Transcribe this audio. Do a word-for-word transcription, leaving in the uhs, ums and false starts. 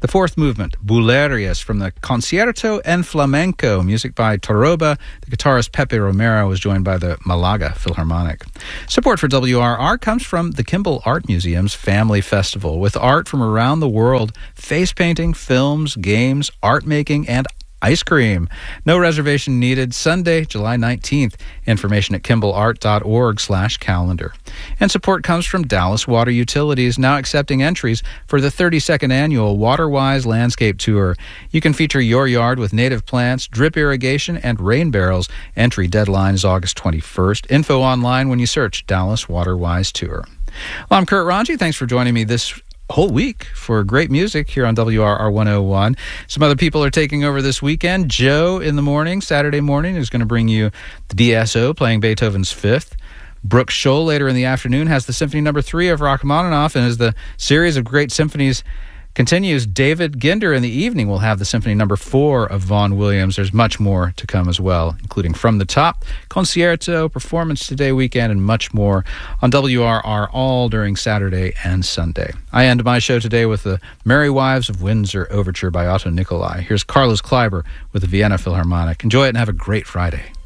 The fourth movement, Bulerías, from the Concierto en Flamenco, music by Toroba. The guitarist Pepe Romero was joined by the Malaga Philharmonic. Support for W R R comes from the Kimball Art Museum's Family Festival, with art from around the world, face painting, films, games, art making, and ice cream. No reservation needed. Sunday, July nineteenth. Information at kimballart.org slash calendar. And support comes from Dallas Water Utilities, now accepting entries for the thirty-second annual WaterWise Landscape Tour. You can feature your yard with native plants, drip irrigation, and rain barrels. Entry deadline is August twenty-first. Info online when you search Dallas WaterWise Tour. Well, I'm Kurt Ranji. Thanks for joining me this whole week for great music here on W R R one oh one. Some other people are taking over this weekend. Joe in the morning, Saturday morning, is going to bring you the D S O playing Beethoven's Fifth. Brooke Scholl later in the afternoon has the Symphony Number Three of Rachmaninoff, and as the series of great symphonies continues, David Ginder in the evening will have the Symphony Number Four of Vaughan Williams. There's much more to come as well, including From the Top, Concierto, Performance Today weekend, and much more on W R R all during Saturday and Sunday. I end my show today with the Merry Wives of Windsor Overture by Otto Nicolai. Here's Carlos Kleiber with the Vienna Philharmonic. Enjoy it and have a great Friday.